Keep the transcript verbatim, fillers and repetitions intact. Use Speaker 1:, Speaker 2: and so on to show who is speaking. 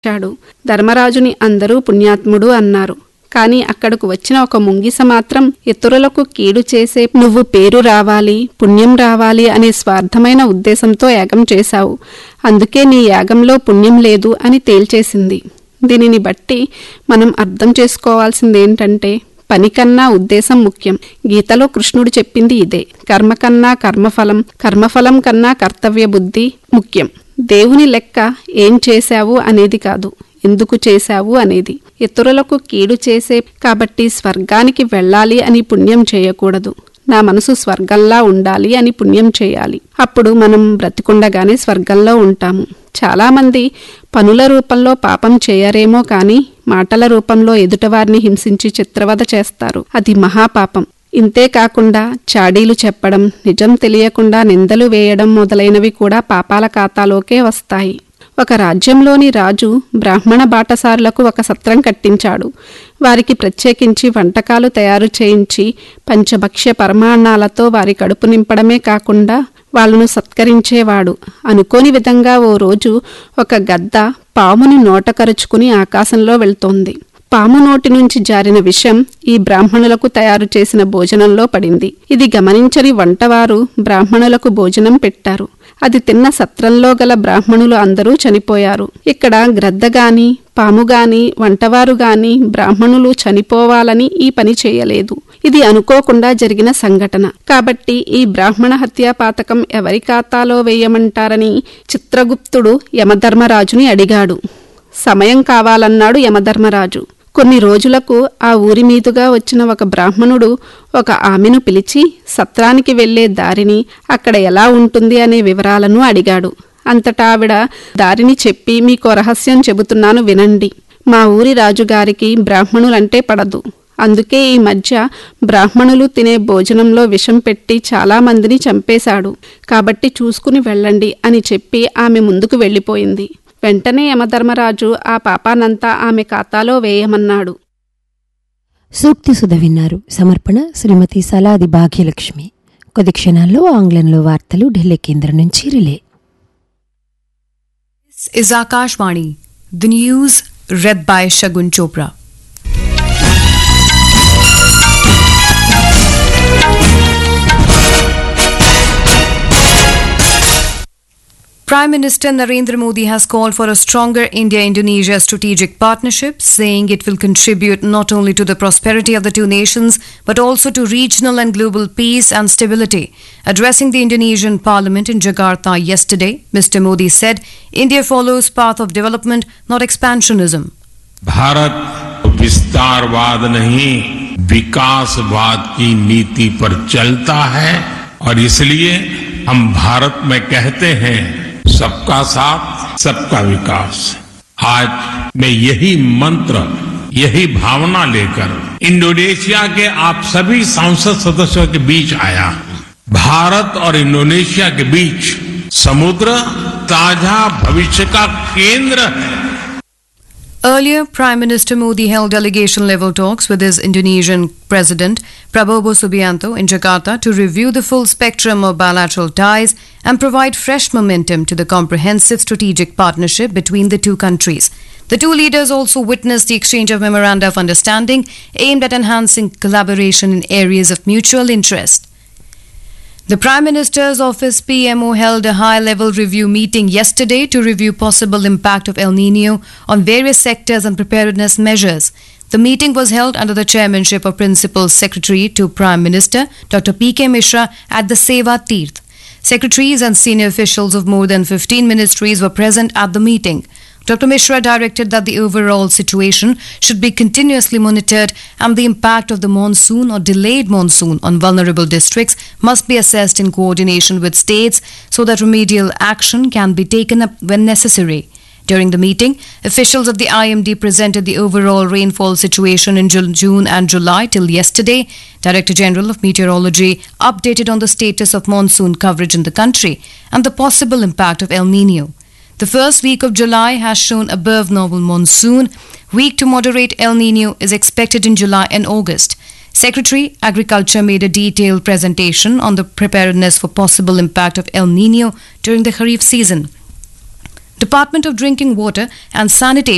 Speaker 1: వచ్చాడు. ధర్మరాజుని అందరూ పుణ్యాత్ముడు అన్నారు. కాని అక్కడకు వచ్చిన ఒక ముంగిస మాత్రం ఇతరులకు కీడు చేసే నువ్వు పేరు రావాలి, పుణ్యం రావాలి అనే స్వార్థమైన ఉద్దేశంతో యాగం చేశావు. అందుకే నీ యాగంలో పుణ్యం లేదు అని తేల్చేసింది. దీనిని బట్టి మనం అర్థం చేసుకోవాల్సిందేంటంటే పని కన్నా ఉద్దేశం ముఖ్యం. గీతలో కృష్ణుడు చెప్పింది ఇదే. కర్మ కన్నా కర్మఫలం, కర్మఫలం కన్నా కర్తవ్య బుద్ధి ముఖ్యం. దేవుని లెక్క ఏం చేశావు అనేది కాదు, ఎందుకు చేశావు అనేది. ఇతరులకు కీడు చేసే కాబట్టి స్వర్గానికి వెళ్ళాలి అని పుణ్యం చేయకూడదు. నా మనసు స్వర్గంలా ఉండాలి అని పుణ్యం చేయాలి. అప్పుడు మనం బ్రతికుండగానే స్వర్గంలో ఉంటాము. చాలామంది పనుల రూపంలో పాపం చేయరేమో కానీ మాటల రూపంలో ఎదుటవారిని హింసించి చిత్రవద చేస్తారు. అది మహాపాపం. ఇంతే కాకుండా చాడీలు చెప్పడం, నిజం తెలియకుండా నిందలు వేయడం మొదలైనవి కూడా పాపాల ఖాతాలోకే వస్తాయి. ఒక రాజ్యంలోని రాజు బ్రాహ్మణ బాటసారులకు ఒక సత్రం కట్టించాడు. వారికి ప్రత్యేకించి వంటకాలు తయారు చేయించి పంచభక్ష్య పరమాన్నాలతో వారి కడుపు నింపడమే కాకుండా వాళ్ళను సత్కరించేవాడు. అనుకోని విధంగా ఓ రోజు ఒక గద్ద పాముని నోట కరుచుకుని ఆకాశంలో వెళ్తోంది. పాము నోటి నుంచి జారిన విషం ఈ బ్రాహ్మణులకు తయారు చేసిన భోజనంలో పడింది. ఇది గమనించని వంటవారు బ్రాహ్మణులకు భోజనం పెట్టారు. అది తిన్న సత్రంలో గల బ్రాహ్మణులు అందరూ చనిపోయారు. ఇక్కడ గ్రద్దగాని పాముగాని వంటవారుగాని బ్రాహ్మణులు చనిపోవాలని ఈ పని చేయలేదు. ఇది అనుకోకుండా జరిగిన సంఘటన. కాబట్టి ఈ బ్రాహ్మణ హత్యా పాతకం ఎవరి ఖాతాలో వేయమంటారని చిత్రగుప్తుడు యమధర్మరాజుని అడిగాడు. సమయం కావాలన్నాడు యమధర్మరాజు. కొన్ని రోజులకు ఆ ఊరి మీదుగా వచ్చిన ఒక బ్రాహ్మణుడు ఒక ఆమెను పిలిచి సత్రానికి వెళ్లే దారిని, అక్కడ ఎలా ఉంటుంది అనే వివరాలను అడిగాడు. అంతటా ఆవిడ దారిని చెప్పి, మీకో రహస్యం చెబుతున్నాను వినండి. మా ఊరి రాజుగారికి బ్రాహ్మణులంటే పడదు. అందుకే ఈ మధ్య బ్రాహ్మణులు తినే భోజనంలో విషం పెట్టి చాలామందిని చంపేశాడు. కాబట్టి చూసుకుని వెళ్ళండి అని చెప్పి ఆమె ముందుకు వెళ్ళిపోయింది. వెంటనే యమధర్మరాజు ఆ పాపానంతా ఆమె ఖాతాలో వేయమన్నాడు.
Speaker 2: సూక్తి సుధ విన్నారు. సమర్పణ శ్రీమతి సలాది భాగ్యలక్ష్మి. కొద్ది క్షణాల్లో ఆంగ్లంలో వార్తలు ఢిల్లీ కేంద్రం నుంచి relay.
Speaker 3: This is Akashvani. The news read by Shagun Chopra. Prime Minister Narendra Modi has called for a stronger India-Indonesia strategic partnership, saying it will contribute not only to the prosperity of the two nations, but also to regional and global peace and stability. Addressing the Indonesian Parliament in Jakarta yesterday, Mister Modi said, India follows path of development, not expansionism.
Speaker 4: Bharat विस्तारवाद नहीं, विकासवाद की नीति पर चलता है और इसलिए हम भारत में कहते हैं सबका साथ सबका विकास. आज मैं यही मंत्र, यही भावना लेकर इंडोनेशिया के आप सभी सांसद सदस्यों के बीच आया हूं. भारत और इंडोनेशिया के बीच समुद्र ताजा भविष्य का केंद्र है.
Speaker 3: Earlier, Prime Minister Modi held delegation-level talks with his Indonesian President Prabowo Subianto in Jakarta to review the full spectrum of bilateral ties and provide fresh momentum to the comprehensive strategic partnership between the two countries. The two leaders also witnessed the exchange of memoranda of understanding aimed at enhancing collaboration in areas of mutual interest. The Prime Minister's office P M O held a high-level review meeting yesterday to review possible impact of El Nino on various sectors and preparedness measures. The meeting was held under the chairmanship of Principal Secretary to Prime Minister Doctor P K Mishra at the Seva Tirth. Secretaries and senior officials of more than fifteen ministries were present at the meeting. Doctor Mishra directed that the overall situation should be continuously monitored and the impact of the monsoon or delayed monsoon on vulnerable districts must be assessed in coordination with states so that remedial action can be taken up when necessary. During the meeting, officials of the I M D presented the overall rainfall situation in June and July till yesterday. Director General of Meteorology updated on the status of monsoon coverage in the country and the possible impact of El Nino. The first week of July has shown above normal monsoon. Weak to moderate El Nino is expected in July and August. Secretary Agriculture made a detailed presentation on the preparedness for possible impact of El Nino during the Kharif season. Department of Drinking Water and Sanitation